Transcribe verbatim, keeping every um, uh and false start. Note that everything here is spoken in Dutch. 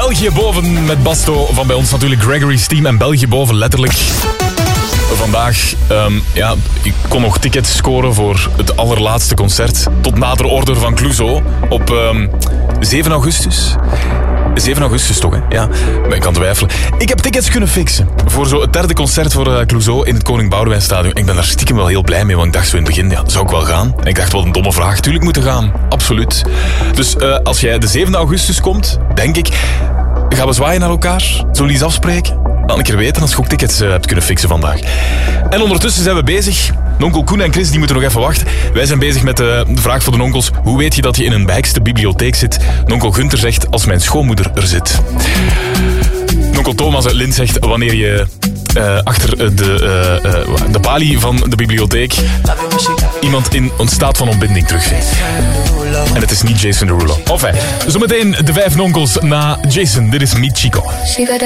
België boven met Basto van bij ons natuurlijk Gregory's Team en België boven letterlijk. Vandaag, um, ja, ik kon nog tickets scoren voor het allerlaatste concert. Tot nader order van Clouseau op um, zeven augustus. zeven augustus toch, hè? Ja, maar ik kan twijfelen. Ik heb tickets kunnen fixen voor zo het derde concert voor uh, Clouseau in het Koning Boudewijn Stadion. Ik ben daar stiekem wel heel blij mee, want ik dacht zo in het begin, ja, zou ik wel gaan? En ik dacht, wat een domme vraag. Tuurlijk moeten gaan, absoluut. Dus uh, als jij de zevende augustus komt, denk ik, gaan we zwaaien naar elkaar? Zullen we iets afspreken? Dan een keer weten als je ook tickets uh, hebt kunnen fixen vandaag. En ondertussen zijn we bezig. Onkel Koen en Chris die moeten nog even wachten. Wij zijn bezig met de, de vraag voor de onkels. Hoe weet je dat je in een bijkste bibliotheek zit? Onkel Gunther zegt, als mijn schoonmoeder er zit. Onkel Thomas uit Lint zegt, wanneer je uh, achter de, uh, uh, de balie van de bibliotheek iemand in een staat van ontbinding terugvindt. En het is niet Jason Derulo. Enfin, zometeen de vijf onkels na Jason. Dit is Meet Chico.